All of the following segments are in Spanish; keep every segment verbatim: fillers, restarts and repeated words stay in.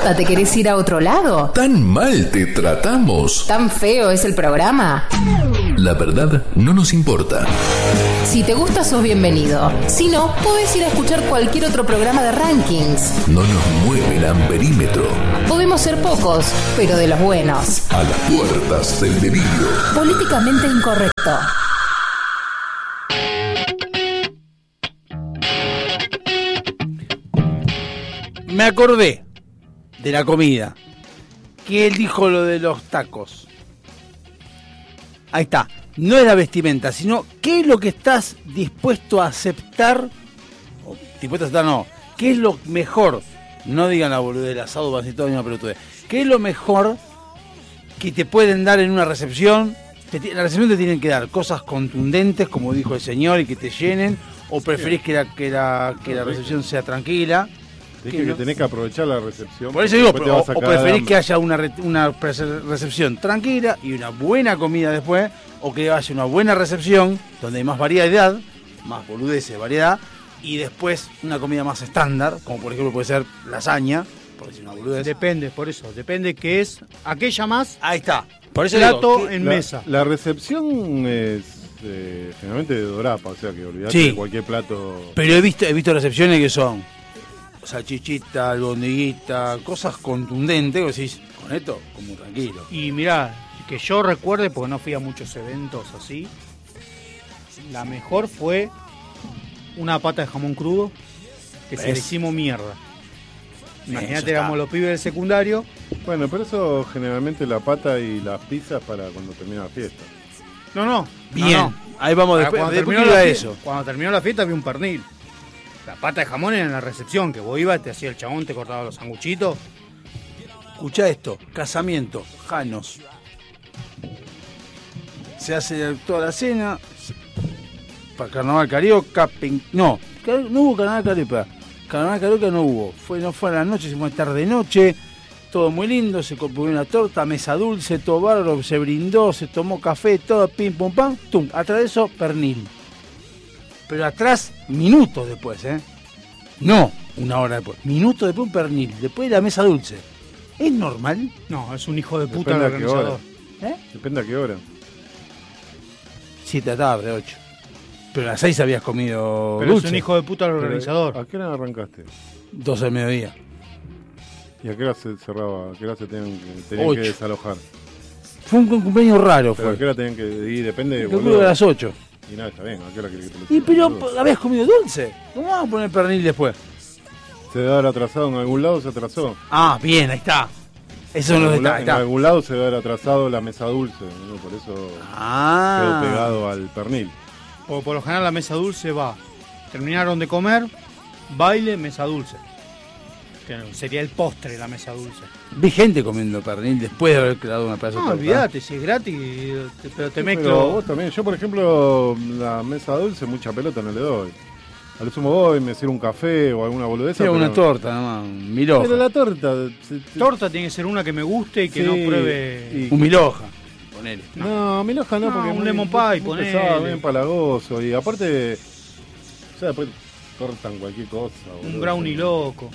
¿Posta te querés ir a otro lado? ¿Tan mal te tratamos? ¿Tan feo es el programa? La verdad no nos importa. Si te gusta, sos bienvenido. Si no, podés ir a escuchar cualquier otro programa de rankings. No nos mueve el amperímetro. Podemos ser pocos, pero de los buenos. A las puertas del delirio. Políticamente incorrecto. Me acordé de la comida, que él dijo lo de los tacos. Ahí está, no es la vestimenta, sino qué es lo que estás dispuesto a aceptar, o dispuesto a aceptar no, qué es lo mejor, no digan la boludez del asado, va a decir todo una pelotudez, qué es lo mejor que te pueden dar en una recepción. Te, en la recepción te tienen que dar cosas contundentes, como dijo el señor, y que te llenen, o preferís que la, que la, que la recepción sea tranquila. Dije que, que tenés que aprovechar la recepción. Por eso digo, o, o preferís que haya una, re, una recepción tranquila y una buena comida después, o que haya una buena recepción donde hay más variedad, más boludeces, variedad, y después una comida más estándar, como por ejemplo puede ser lasaña, por decir una boludez. Depende, por eso, depende qué es, a qué llamás. Ahí está. Por eso plato digo, en la, mesa. La recepción es eh, generalmente de dorapa, o sea que olvidate sí, de cualquier plato. Pero he visto, he visto recepciones que son salchichita, albondiguita, cosas contundentes, que decís, con esto, como tranquilo. Y mirá, que yo recuerde, porque no fui a muchos eventos así, la mejor fue una pata de jamón crudo que ¿ves? Se le hicimos mierda. Imagínate, éramos los pibes del secundario. Bueno, pero eso generalmente la pata y las pizzas para cuando termina la fiesta. No, no. Bien, no, no. Ahí vamos después. Cuando, después terminó la eso. Fiesta, cuando terminó la fiesta había un pernil. La pata de jamón era en la recepción, que vos ibas, te hacía el chabón, te cortaba los sanguchitos. Escuchá esto, casamiento, Janos. Se hace toda la cena, para Carnaval Carioca, pen... no, no hubo Carnaval Carioca, Carnaval Carioca no hubo, fue, no fue a la noche, se fue tarde noche, todo muy lindo, se compró una torta, mesa dulce, todo bárbaro, se brindó, se tomó café, todo pim pum pam, tum, atrás de eso, pernil. Pero atrás, minutos después, ¿eh? No una hora después, minutos después un pernil, después de la mesa dulce. ¿Es normal? No, es un hijo de puta el organizador. ¿Eh? Depende a qué hora. Siete de la tarde, ocho. Pero a las seis habías comido Pero dulce. es un hijo de puta el organizador. ¿A qué hora arrancaste? doce del mediodía. ¿Y a qué hora se cerraba? ¿A qué hora se tenían, tenían que desalojar? Fue un cumpleaños raro, ¿Pero fue. a qué hora tenían que ir? Depende de... Yo creo que a las ocho. Y nada, está bien, ¿a qué hora querés que te lo Y tire, pero boludo? habías comido dulce. ¿Cómo vamos a poner pernil después? Se debe haber atrasado en algún lado, se atrasó. Ah, bien, ahí está. Esos son los En, detalles. en algún lado se debe haber atrasado la mesa dulce, ¿no? Por eso Ah. quedó pegado al pernil. Por, por lo general la mesa dulce va. Terminaron de comer, baile, mesa dulce. Que sería el postre la mesa dulce. Vi gente comiendo pernil después de haber creado una pedazo No, de torta. olvídate, si es gratis, te- pero te Sí, mezclo. pero vos también. Yo, por ejemplo, la mesa dulce, mucha pelota no le doy. A lo sumo voy, me sirvo un café o alguna boludeza. Sí, pero... una torta, nada más. Un mil hojas. Pero la torta... se- se- Torta tiene que ser una que me guste y que Sí, no pruebe. y- Un mil hojas. Ponele. No, mil hojas no, No, porque un muy- lemon muy- pie, muy ponele. pesado, muy empalagoso. Y aparte, o sea, después cortan cualquier cosa. Un boludo. brownie loco.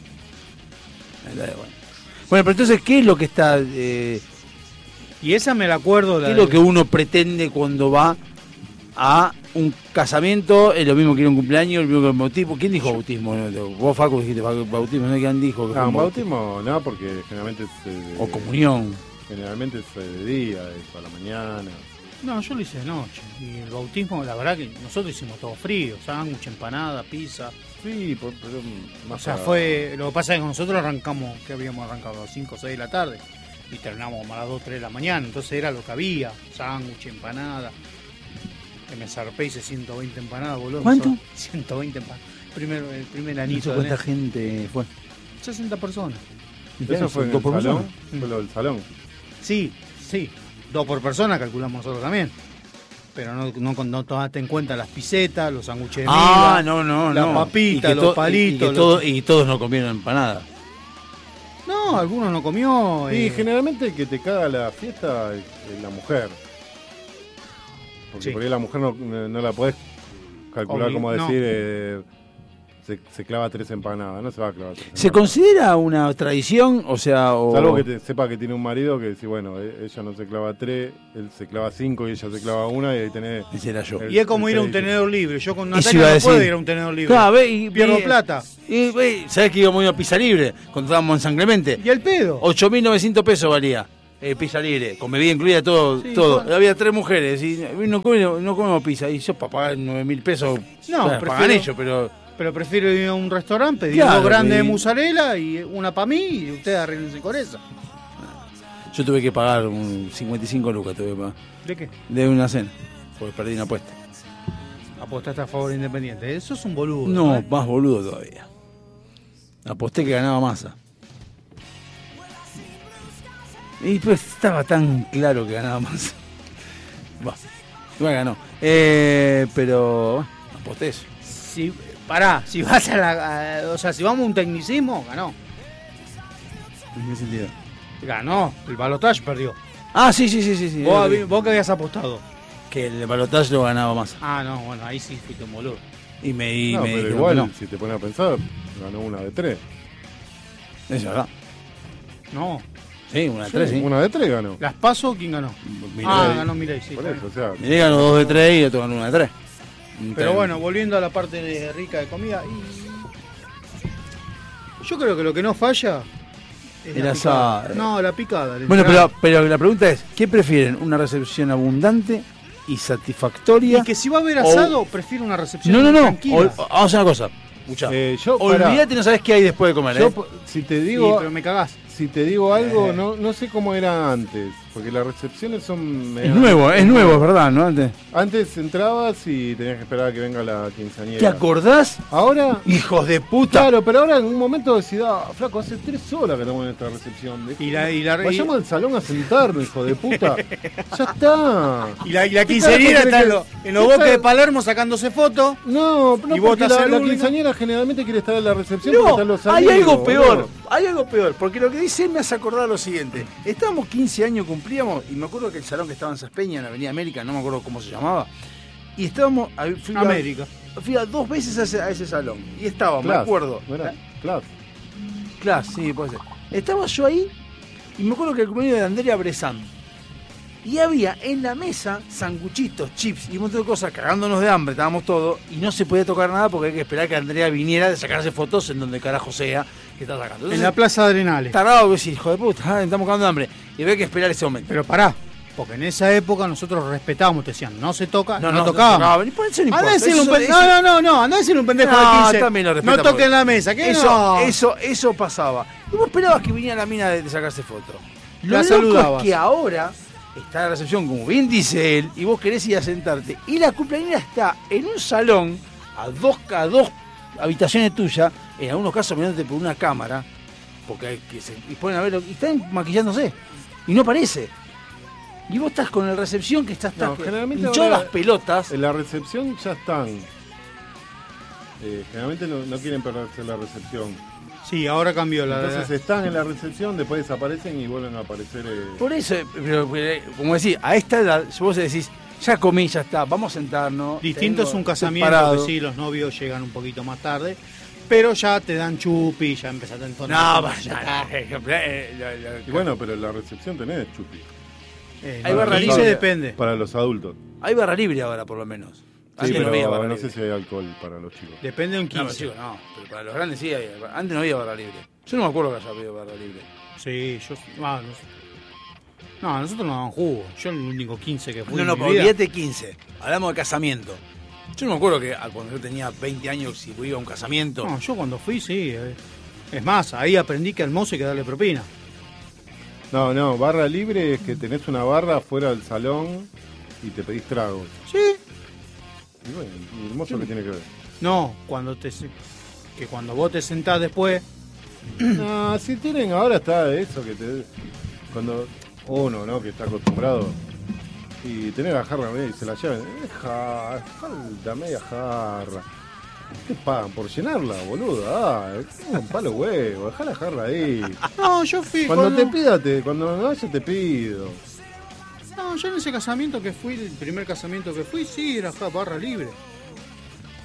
Bueno. Bueno, pero entonces, ¿qué es lo que está... Eh, Y esa me la acuerdo. La ¿Qué es de- lo que uno pretende cuando va a un casamiento? Es lo mismo que ir a un cumpleaños, lo mismo que el bautismo. ¿Quién dijo bautismo? Vos, Facu, dijiste bautismo, ¿no? ¿Quién dijo? Que Ah, fue un bautismo no, porque generalmente se... O comunión. Generalmente es de día, es a la mañana. No, yo lo hice de noche. Y el bautismo, la verdad que nosotros hicimos todo frío. Sándwich, empanada, pizza. Sí, por- pero O más sea, para- fue. Lo que pasa es que nosotros arrancamos, que habíamos arrancado a las cinco o seis de la tarde. Y terminamos como a las dos o tres de la mañana. Entonces era lo que había: sándwich, empanada. Que me zarpé, hice ciento veinte empanadas, boludo. ¿Cuánto? ciento veinte empanadas. Primero, el primer ¿Y anito. eso cuánta de gente fue? sesenta personas. Eso fue en ¿Dos el por salón. persona? Fue lo del salón. Sí, sí. Dos por persona calculamos nosotros también. Pero no, no, no tomaste en cuenta las pisetas, los sándwiches de Ah, miga, no, no, las no. papitas, Y que los to- palitos. Y, que los- todo- y todos no comieron empanada. No, algunos no comió. Y eh, generalmente el que te caga la fiesta es es la mujer. Porque Sí. por ahí la mujer no, no- no la podés calcular, Obli- como no. decir, eh, se, se clava tres empanadas, no se va a clavar tres ¿Se empanadas. considera una tradición? O sea, o... Salvo que te, sepa que tiene un marido que dice, bueno, eh, ella no se clava tres, él se clava cinco y ella se clava una y ahí tenés... Ese era yo. el- Y es como el ir a un seis. tenedor libre. Yo con Eso Natalia iba a no puedo decir. ir a un tenedor libre. Claro, ve, y, Pierdo y- plata. Y, ve, ¿sabés que íbamos a ir a Pizza Libre? Cuando estábamos en San Clemente. ¿Y el pedo? ocho mil novecientos pesos valía. Eh, pizza libre, con bebida incluida, todo. Sí, todo. bueno. Había tres mujeres y no comemos, no comemos pizza. Y yo para pagar nueve mil pesos, No, o sea, prefiero- pagan ellos, pero... Pero prefiero ir a un restaurante, pedir Claro, dos grandes de y- mozzarella y una para mí y ustedes arreglense con eso. Yo tuve que pagar un cincuenta y cinco lucas, tuve que pagar, ¿De qué? de una cena, porque perdí una apuesta. Apostaste a favor de Independiente. Eso es un boludo. No, ¿eh? más boludo todavía. Aposté que ganaba Massa. Y pues estaba tan claro que ganaba Massa. Bueno, igual ganó. Eh, pero bueno, aposté eso. Si, pará, si vas a la. a- o sea, si vamos a un tecnicismo, ganó. ¿En qué sentido? Ganó. El balotaje perdió. Ah, sí, sí, sí, sí. sí. ¿Vos, Eh, vos que habías apostado? Que el balotaje lo ganaba Massa. Ah, no, bueno, ahí sí fuiste un boludo. Y me, y No, me pero dijeron igual, que no. si te pones a pensar, ganó una de tres. Es verdad. No. Sí, una de tres, sí. Una de tres ganó. ¿Las paso quién ganó? Milei. Ah, ganó Milei, sí. Por eso, o sea, Milei ganó dos de tres y otro ganó una de tres. Pero bueno, volviendo a la parte de rica de comida. Y... Yo creo que lo que no falla es El la asado. picada. No, la picada. Bueno, literal. pero, pero la pregunta es, ¿qué prefieren? ¿Una recepción abundante y satisfactoria? Y que si va a haber o- asado, prefiero una recepción No, no, no. tranquila. Ol- vamos a hacer una cosa. Escuchá. eh, yo, pará, Olvídate, no sabes qué hay después de comer, yo ¿eh? po- si te Sí, digo, pero me cagás. si te digo algo, Eh. no, no sé cómo era antes, porque las recepciones son... Es nuevo, es nuevo, es verdad, ¿no? Antes. Antes entrabas y tenías que esperar a que venga la quinceañera. ¿Te acordás? Ahora, Hijos de puta. claro, pero ahora en un momento decís, ah, flaco, hace tres horas que estamos en esta recepción. Dejá- Y la, y la, Vayamos al salón a sentarnos, hijo de puta. Ya está. y la, y la ¿Qué quinceañera carajo está en, querés lo- que- en los ¿Qué bosques de tal? Palermo sacándose fotos. No, no ¿Y vos porque estás la, el la único? quinceañera generalmente quiere estar en la recepción porque No, están los hay amigos, algo peor, boludo. hay algo peor, porque lo que dice él me hace acordar lo siguiente. Estábamos quince años, cumplíamos, y me acuerdo que el salón que estaba en Saspeña, en la Avenida América, no me acuerdo cómo se llamaba, y estábamos, a- fui a- América. fui a dos veces a ese, a ese salón, y estaba, me Claro, acuerdo, ¿no era? Claro. Claro, sí, puede ser. Estaba yo ahí, y me acuerdo que el cumpleaños de Andrea Bressan, y había en la mesa sanguchitos, chips y un montón de cosas, cagándonos de hambre, estábamos todos, y no se podía tocar nada porque hay que esperar que Andrea viniera de sacarse fotos en donde carajo sea que está sacando. En Entonces, la Plaza Arenales. tarado, que sí, hijo de puta, ah, estamos cagando de hambre. Y había que esperar ese momento. Pero pará, porque en esa época nosotros respetábamos, te decían, no se toca, no, no tocábamos. Y por eso no Andá a importa. decirle un Eso- pe- eso- No, no, no, no, andá a decirle un pendejo No, de quince. también lo No respeta toquen porque- la mesa, que Eso, no. eso, eso pasaba. Y vos esperabas que viniera la mina de, de sacarse fotos. Lo La loco saludabas. es que ahora está la recepción, como bien dice él, y vos querés ir a sentarte. Y la cumpleañera está en un salón, a dos, a dos habitaciones tuyas, en algunos casos mirándote por una cámara, porque hay que se, y ponen a verlo, y están maquillándose. Y no aparece. Y vos estás con el recepción que está hasta No, generalmente hinchado ahora- las pelotas. En la recepción ya están. Eh, generalmente no, no quieren perderse la recepción. Sí, ahora cambió la Entonces están en la recepción, después desaparecen y vuelven a aparecer. eh, Por eso, pero, pero, como decís, a esta edad, si vos decís, ya comí, ya está, vamos a sentarnos. Distinto tengo- es un estoy casamiento, parado. que sí, los novios llegan un poquito más tarde, pero ya te dan chupi, ya empezás a entonar. No, como, vaya, ya está. eh, lo- lo- Y bueno, pero en la recepción tenés chupi. Eh, Hay no, barra quince libre. depende. Para los adultos. hay barra libre ahora, por lo menos. Sí, Antes pero no había no, barra libre. sé si hay alcohol para los chicos. Depende de un No, pero quince. chicos, no, pero para los grandes sí hay. Antes no había barra libre. Yo no me acuerdo que haya habido barra libre. Sí, yo. Ah, no, sé. No, nosotros no daban jugo. Yo el único quince que fui. No, en no, mi pero vida. olvídate quince. Hablamos de casamiento. Yo no me acuerdo que ah, cuando yo tenía veinte años, si iba a un casamiento. No, yo cuando fui, sí. eh. Es más, ahí aprendí que al mozo hay que darle propina. No, no, barra libre es que tenés una barra fuera del salón y te pedís tragos. Sí. Y bueno, ¿y el mozo qué tiene que ver? No, cuando te. se- Que cuando vos te sentás después. No, si tienen, ahora está eso que te. Cuando uno, ¿no? Que está acostumbrado. Y tener la jarra media y se la llevan. Deja, falta media jarra. ¿Qué pagan? Por llenarla, boludo. Ah, es un palo huevo, dejá la jarra ahí. No, yo fui. Cuando con- te pida, te, cuando no vaya te pido. No, yo en ese casamiento que fui, el primer casamiento que fui, sí, era ja- barra libre.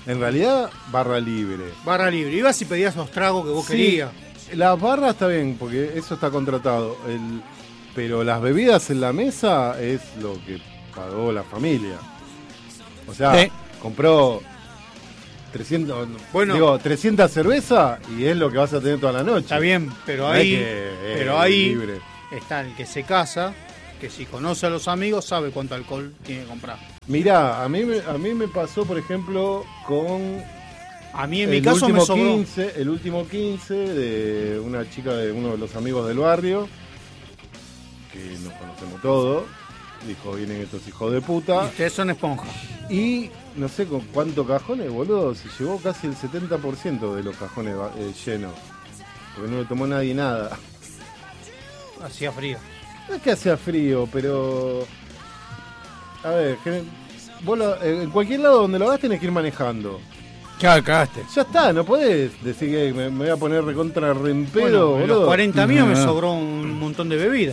En realidad, barra libre. Barra libre. Ibas y pedías los tragos que vos Sí, querías. las barras está bien, porque eso está contratado. El, pero las bebidas en la mesa es lo que pagó la familia. O sea, Sí. compró trescientos, Bueno. digo, trescientas cervezas y es lo que vas a tener toda la noche. Está bien, pero No es ahí, que, eh, pero ahí libre. está el que se casa, que si conoce a los amigos sabe cuánto alcohol tiene que comprar. Mirá, a mí, me, a mí me pasó, por ejemplo, con A mí en mi el caso me último sobró. quince, el último quince de una chica de uno de los amigos del barrio, que nos conocemos todos, dijo, vienen estos hijos de Y puta, ustedes son esponjas. y no sé con cuántos cajones, boludo, se llevó casi el setenta por ciento de los cajones eh, llenos, porque no le tomó nadie nada. Hacía frío. No es que hacía frío, pero... A ver, que- vos lo- en cualquier lado donde lo hagas tenés que ir manejando. Claro, cagaste. Ya está, no podés decir que me, me voy a poner recontra rempedo, Bueno, en los boludo. cuarenta míos me No. sobró un montón de bebida.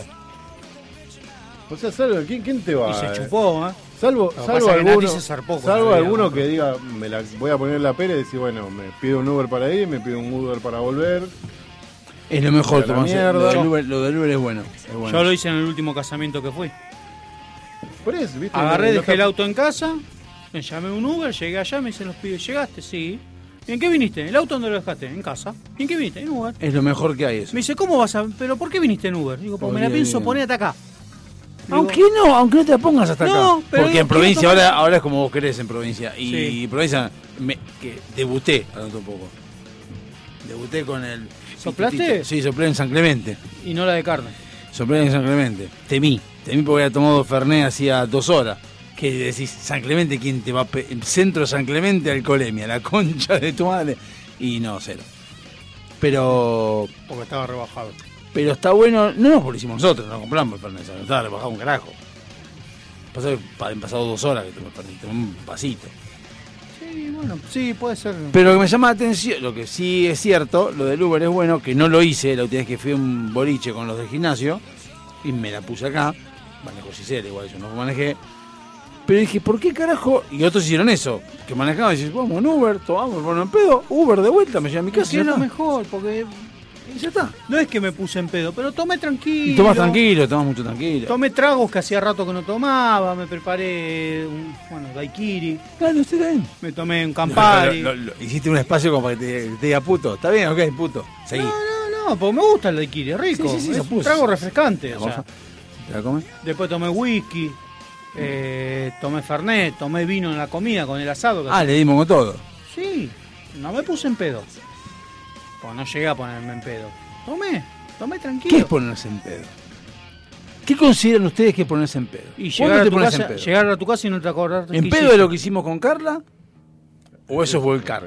O sea, salvo, ¿quién, quién te va? Y se eh? chupó, ¿eh? Salvo, que salvo pasa es que alguno, Nati se zarpó con salvo la bebida, alguno ¿no? que diga, me la voy a poner la pera y decir, bueno, me pido un Uber para ir, me pido un Uber para volver. Es lo mejor, A la tomarse. mierda. Lo del Uber, lo del Uber es bueno. Es bueno. Yo lo hice en el último casamiento que fui. Por eso, ¿viste? Agarré, No- no dejé el está- auto en casa, me llamé un Uber, llegué allá, me dicen los pibes, ¿llegaste? Sí. ¿Y en qué viniste? ¿El auto dónde lo dejaste? En casa. ¿Y en qué viniste? En Uber. Es lo mejor que hay eso. Me dice, ¿cómo vas a...? ¿Pero por qué viniste en Uber? Digo, porque me la Porque- pienso poner hasta acá. Digo, Aunque no, aunque no te pongas hasta No, acá. pero Porque digo, en provincia quiero tomar- ahora, ahora es como vos querés en provincia. Y Sí. en provincia me, que debuté, hablando un poco. Debuté con el. ¿Soplaste? Sí, soplé en San Clemente. Y no la de carne. Soplé en San Clemente. Temí. Temí porque había tomado Fernet hacía dos horas. Que decís, San Clemente, ¿quién te va a pe- el centro de San Clemente, alcoholemia, la concha de tu madre? Y no, cero. Pero. Porque estaba rebajado. Pero está bueno, no nos lo hicimos nosotros, no compramos el Fernet, no estaba rebajado un carajo. Pasa que pa- han pasado dos horas que tomé Fernet, tomé un vasito. Sí, bueno, sí, puede ser. Pero lo que me llama la atención, lo que sí es cierto, lo del Uber es bueno, que no lo hice la última vez que fui a un boliche con los del gimnasio, y me la puse acá, manejo Gisela, igual yo no manejé. Pero dije, ¿por qué carajo? Y otros hicieron eso, que manejaban y dices, vamos en Uber, tomamos, bueno, en pedo, Uber de vuelta, me lleva a mi casa y Que ya es lo está. mejor, porque Y ya está. no es que me puse en pedo, pero tomé tranquilo. Y tomás tranquilo, tomás mucho tranquilo. Tomé tragos que hacía rato que no tomaba, me preparé un, bueno, daiquiri, Claro, usted está bien. me tomé un Campari. Lo- lo- lo- hiciste un espacio como para que te, te diga puto. Está bien, ok, puto. Seguí. No, no, no, porque me gusta el daiquiri, es rico. Sí, sí, sí, es se un puso. trago refrescante. O sea. ¿Te la comes? Después tomé whisky, eh, tomé fernet, tomé vino en la comida con el asado. que Ah, le dimos con todo. Sí, no me puse en pedo. Pues no llegué a ponerme en pedo. Tomé, tomé tranquilo. ¿Qué es ponerse en pedo? ¿Qué consideran ustedes que es ponerse en pedo? Y ¿Cuándo llegar a, te tu pones casa, en pedo? llegar a tu casa y no te acordás ¿En pedo de lo que hicimos con Carla? ¿O eso es volcar?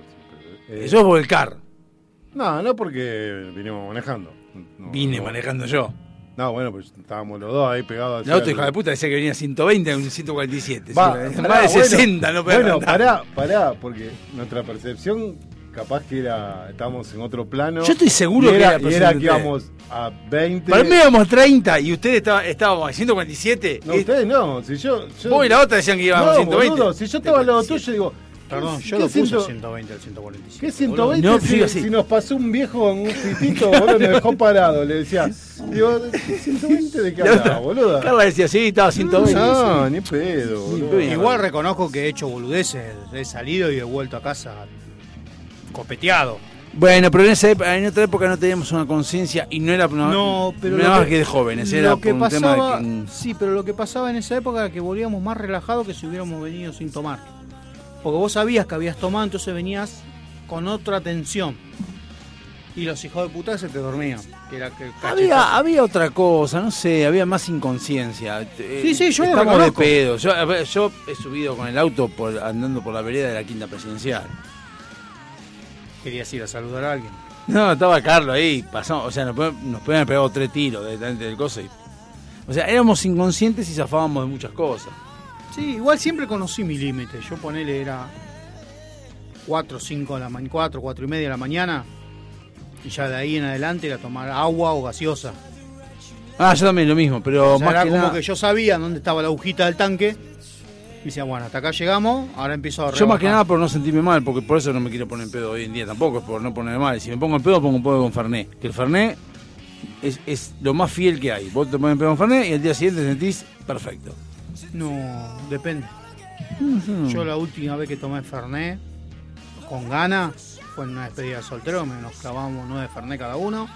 Eh, Eso es volcar. No, no porque vinimos manejando. No, Vine no. manejando yo. No, bueno, pues estábamos los dos ahí pegados. La otra hija de puta decía que venía a ciento veinte, un ciento cuarenta y siete. Va, Sí, pará, más de bueno, sesenta, no pegaba Bueno, nada. pará, pará, porque nuestra percepción capaz que era, estábamos en otro plano. Yo estoy seguro y que era, era y era que ustedes. íbamos a veinte. Para mí íbamos a treinta y ustedes estaba- estábamos a ciento cuarenta y siete. No, y- ustedes no, si yo... yo Vos y la otra decían que íbamos no, a ciento veinte. boludo, si yo estaba al lado tuyo, digo... Perdón, ¿qué yo lo puse ciento- a ciento veinte al ciento cuarenta y siete. ¿Qué ciento veinte? No, si, sigo así. si nos pasó un viejo con un fitito, boludo, me dejó parado, le decía. Digo, ¿qué ciento veinte de qué La hablaba, otra- boludo? Carla decía, sí, estaba a ciento veinte. No, ni pedo, Ni boludo. pedo. Igual reconozco que he hecho boludeces, he salido y he vuelto a casa copeteado. Bueno, pero en esa época, en otra época no teníamos una conciencia y no era, no, No, pero no era lo más que- que de jóvenes, era lo que por un tema pasaba, de que... mm, sí, pero lo que pasaba en esa época era que volvíamos más relajados que si hubiéramos venido sin tomar. Porque vos sabías que habías tomado, entonces venías con otra tensión. Y los hijos de puta se te dormían. Que era que cachetazo. Había, había otra cosa, no sé, había más inconsciencia. Eh, Sí, sí, yo lo Estamos de reconozco. pedo. Yo, a ver, yo he subido con el auto por, andando por la vereda de la Quinta Presidencial. Querías ir a saludar a alguien. No, estaba Carlos ahí, pasamos, o sea, nos, podían- nos podían haber pegado tres tiros delante del coso. Y, o sea, éramos inconscientes y zafábamos de muchas cosas. Sí, igual siempre conocí mi límite. Yo ponele era cuatro, cinco de la mañana, cuatro, cuatro y media de la mañana. Y ya de ahí en adelante era tomar agua o gaseosa. Ah, yo también lo mismo, pero O sea, más era que como nada... que yo sabía dónde estaba la agujita del tanque. decía, bueno, hasta acá llegamos, ahora empiezo a rebajar. Yo más que nada por no sentirme mal, porque por eso no me quiero poner en pedo hoy en día tampoco, es por no ponerme mal. Si me pongo en pedo, pongo en pedo con Fernet. Que el Fernet es, es lo más fiel que hay. Vos te pones en pedo con Fernet y el día siguiente te sentís perfecto. No, depende. Mm. Yo la última vez que tomé Fernet, con ganas, fue en una despedida de soltero, me nos clavamos nueve Fernet cada uno.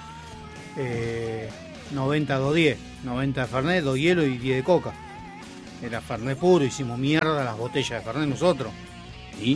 Eh, noventa, dos diez. noventa de Fernet, dos hielo y diez de coca. Era Fernet puro, hicimos mierda las botellas de Fernet nosotros. ¿Y?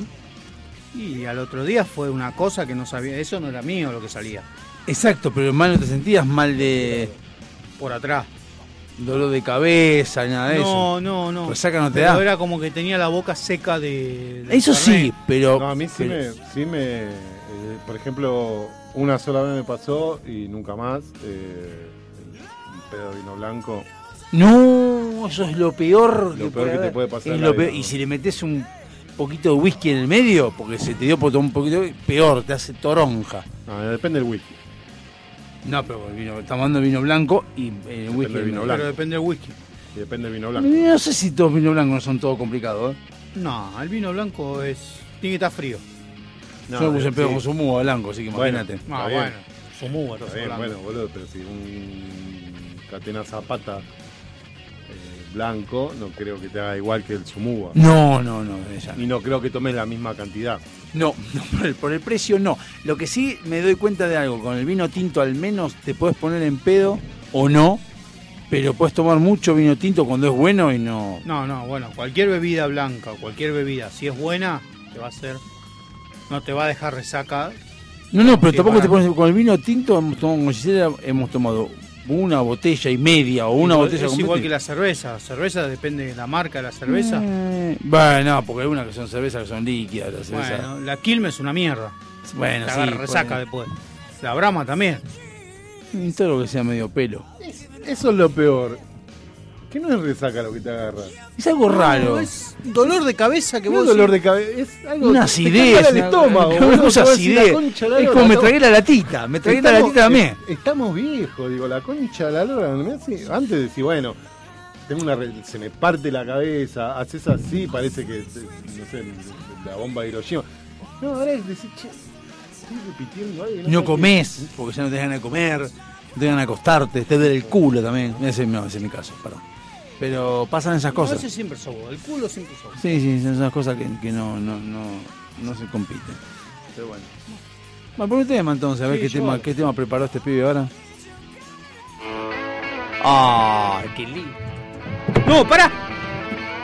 Y al otro día fue una cosa que no sabía, eso no era mío lo que salía. Exacto, pero mal no te sentías, mal de Por atrás. dolor de cabeza, nada de eso. No, no, no. Resaca no te Pero da. era como que tenía la boca seca de... de Eso Fernet. sí, pero... No, a mí sí pero- me, sí me eh, por ejemplo, una sola vez me pasó y nunca más, eh, el, el pedo de vino blanco. No, eso es lo peor, Lo peor que te haber. puede pasar Es en lo la peor. vida, Y ¿no? si le metes un poquito de whisky en el medio, porque se te dio por tomar un poquito, peor, te hace toronja. No, depende del whisky. No, pero el vino, estamos hablando de vino blanco y eh, whisky. del vino no. blanco. Pero depende del whisky. Y depende del vino blanco. No sé si todos vinos blancos no son todo complicados, ¿eh? No, el vino blanco es tiene que estar frío. No, Yo me puse en pedo sí. con su mugo blanco, así que Bueno. imagínate. Ah, Está bien. bueno. Somúa, Está bien, bueno, boludo, pero si un Catena Zapata eh, blanco, no creo que te haga igual que el Sumuba. No, no, no, ella. Y no creo que tomes la misma cantidad. No, no por, el, por el precio no. Lo que sí me doy cuenta de algo, con el vino tinto al menos te puedes poner en pedo o no, pero puedes tomar mucho vino tinto cuando es bueno y no... No, no, bueno, cualquier bebida blanca, cualquier bebida, si es buena, te va a hacer, no te va a dejar resaca. No, no, pero Sí, tampoco para- te pones... Con el vino tinto hemos tomado, con Gisela, hemos tomado una botella y media o una Igual- botella es completa. igual que la cerveza, cerveza depende de la marca de la cerveza. Eh, bueno, porque hay unas que son cervezas que son líquidas, la cerveza... Bueno, la Quilmes es una mierda, Bueno, te sí, agarra resaca puede- después. La Brahma también. y todo lo que sea medio pelo. Eso es lo peor. Que no es resaca lo que te agarra. Es algo raro. No, es dolor de cabeza que No vos es dolor decís, de cabeza, es algo Una te acidez. cambia el una- estómago. una boludo, cosa te vas a decir, acidez. la concha de la Es lora, como me estamos- tragué la latita. Me tragué la estamos- latita también. es- Estamos viejos, digo, la concha de la lora. ¿no? Así, antes de decir, bueno, tengo una re- se me parte la cabeza, haces así, parece que, te- no sé, la bomba de Hiroshima. No, ahora es decir, che, estoy repitiendo algo. Y no comés, porque ya no te dan a comer, no te dan a acostarte, te duele el culo también. Ese, no, ese es mi caso, perdón. Pero pasan esas no, cosas. ese siempre sos vos, el culo siempre sos vos. Sí, sí, son esas cosas que, que no, no, no, no se compiten. Pero bueno. Bueno, por un tema entonces, a ver Sí, qué yo- tema, qué tema preparó este pibe ahora. ¡Ah, qué lindo! No, pará.